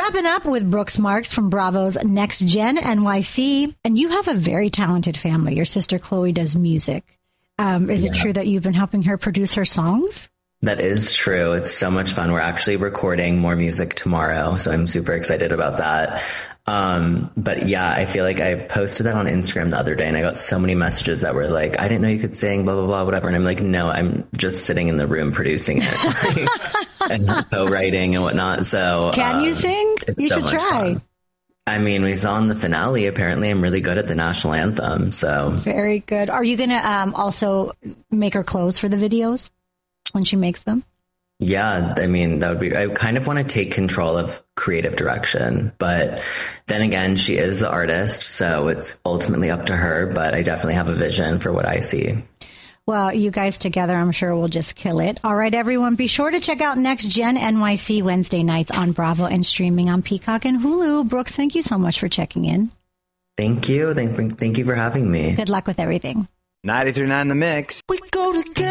Wrapping up with Brooks Marks from Bravo's Next Gen NYC. And you have a very talented family. Your sister Chloe does music. Is it true that you've been helping her produce her songs? That is true. It's so much fun. We're actually recording more music tomorrow, so I'm super excited about that. But yeah, I feel like I posted that on Instagram the other day and I got so many messages that were like, I didn't know you could sing, blah, blah, blah, whatever. And I'm like, no, I'm just sitting in the room producing it and co-writing and whatnot. So can you sing? You should try. Fun. I mean, we saw in the finale, apparently I'm really good at the national anthem. So very good. Are you going to also make her clothes for the videos when she makes them? Yeah, I mean, that would be, I kind of want to take control of creative direction, but then again, she is the artist, so it's ultimately up to her, but I definitely have a vision for what I see. Well, you guys together, I'm sure will just kill it. All right, everyone, be sure to check out Next Gen NYC Wednesday nights on Bravo and streaming on Peacock and Hulu. Brooks, thank you so much for checking in. Thank you. Thank you for having me. Good luck with everything. 93.9 The Mix. We go together.